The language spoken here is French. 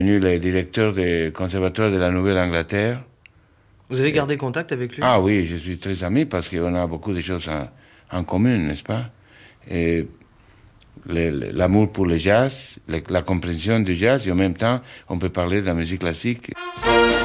Le directeur du conservatoire de la Nouvelle-Angleterre. Vous avez gardé contact avec lui? Ah oui, je suis très ami parce qu'on a beaucoup de choses en commun, n'est-ce pas? Et l'amour pour le jazz, la compréhension du jazz, et en même temps, on peut parler de la musique classique.